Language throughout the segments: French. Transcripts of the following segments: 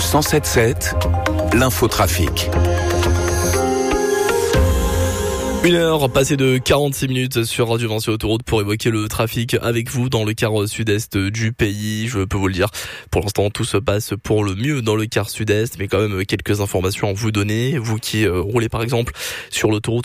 107.7, l'infotrafic. 1h passée de 46 minutes sur Radio Vinci Autoroute pour évoquer le trafic avec vous dans le quart sud-est du pays. Je peux vous le dire, pour l'instant tout se passe pour le mieux dans le quart sud-est, mais quand même quelques informations à vous donner. Vous qui roulez par exemple sur l'autoroute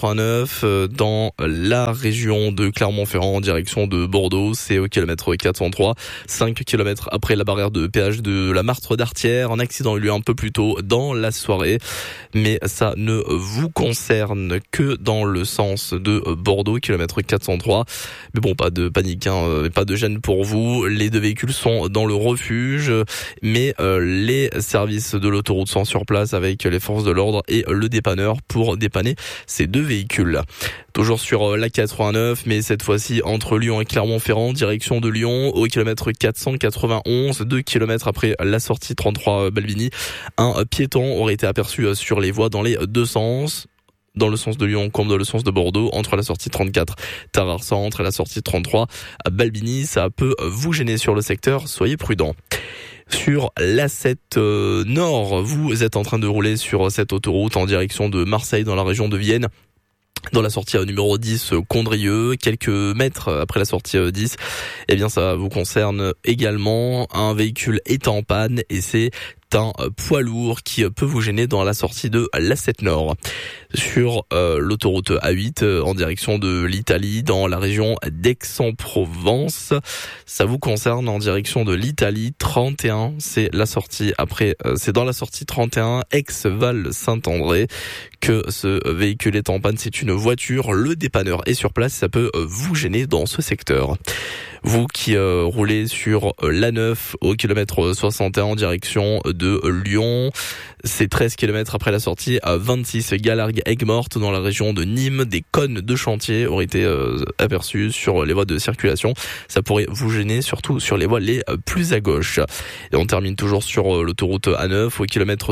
A89 dans la région de Clermont-Ferrand en direction de Bordeaux, c'est au kilomètre 403, 5 km après la barrière de péage de la Martre d'Artière. Un accident a eu lieu un peu plus tôt dans la soirée, mais ça ne vous concerne que dans le sens de Bordeaux, kilomètre 403. Mais bon, pas de panique, pas de gêne pour vous. Les deux véhicules sont dans le refuge, mais les services de l'autoroute sont sur place avec les forces de l'ordre et le dépanneur pour dépanner ces deux véhicules. Toujours sur la 89, mais cette fois-ci entre Lyon et Clermont-Ferrand, direction de Lyon, au kilomètre 491, 2 km après la sortie 33 Balbini. Un piéton aurait été aperçu sur les voies dans les deux sens, dans le sens de Lyon comme dans le sens de Bordeaux, entre la sortie 34 Tarare Centre et la sortie 33 à Balbini. Ça peut vous gêner sur le secteur, soyez prudents. Sur l'A7 Nord, vous êtes en train de rouler sur cette autoroute en direction de Marseille dans la région de Vienne. Dans la sortie numéro 10 Condrieu, quelques mètres après la sortie 10, eh bien ça vous concerne également. Un véhicule est en panne et c'est un poids lourd qui peut vous gêner dans la sortie de l'A7 Nord. Sur l'autoroute A8 en direction de l'Italie dans la région d'Aix-en-Provence, ça vous concerne en direction de l'Italie 31, c'est la sortie après, c'est dans la sortie 31 Aix-Val-Saint-André que ce véhicule est en panne. C'est une voiture, le dépanneur est sur place, ça peut vous gêner dans ce secteur. Vous qui roulez sur l'A9 au kilomètre 61 en direction de Lyon, c'est 13 km après la sortie à 26 Galargues-Aigues-Mortes dans la région de Nîmes. Des cônes de chantier auraient été aperçus sur les voies de circulation. Ça pourrait vous gêner surtout sur les voies les plus à gauche. Et on termine toujours sur l'autoroute A9 au kilomètre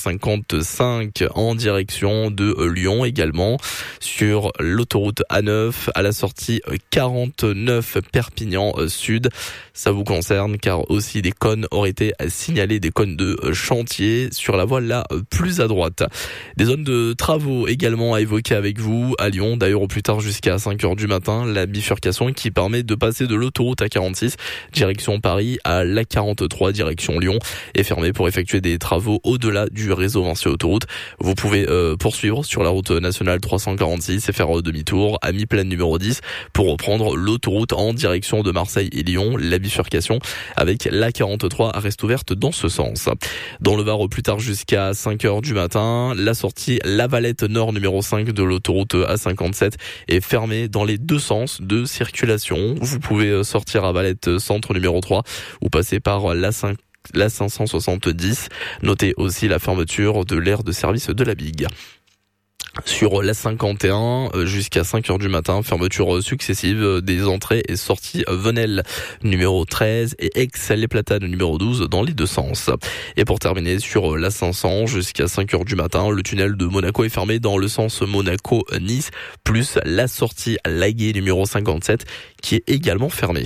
255 en direction de Lyon également. Sur l'autoroute A9 à la sortie 49 Perpignan Sud. Ça vous concerne car aussi des cônes auraient été signalés, des cônes de chantier sur la voie la plus à droite. Des zones de travaux également à évoquer avec vous à Lyon, d'ailleurs au plus tard jusqu'à 5h du matin, la bifurcation qui permet de passer de l'autoroute A46 direction Paris à l'A43 direction Lyon est fermée pour effectuer des travaux au-delà du réseau Vinci Autoroute. Vous pouvez poursuivre sur la route nationale 346 et faire demi-tour à mi-plaine numéro 10 pour reprendre l'autoroute en direction de Marseille et Lyon. La bifurcation avec l'A43 reste ouverte dans ce sens. Dans le Var au plus tard jusqu'à 5h du matin, la sortie Lavalette Nord numéro 5 de l'autoroute A57 est fermée dans les deux sens de circulation. Vous pouvez sortir à Valette Centre numéro 3 ou passer par la 570. Notez aussi la fermeture de l'aire de service de la Big. Sur la 51 jusqu'à 5h du matin, fermeture successive des entrées et sorties Venelle numéro 13 et Aix-les Platanes numéro 12 dans les deux sens. Et pour terminer sur la 500 jusqu'à 5h du matin, le tunnel de Monaco est fermé dans le sens Monaco-Nice plus la sortie Laguet numéro 57 qui est également fermée.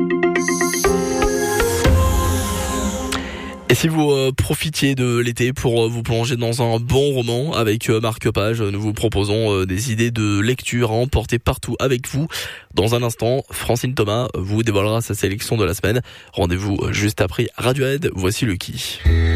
Et si vous profitiez de l'été pour vous plonger dans un bon roman avec Marque Page, nous vous proposons des idées de lecture à emporter partout avec vous. Dans un instant, Francine Thomas vous dévoilera sa sélection de la semaine. Rendez-vous juste après Radiohead, voici le qui.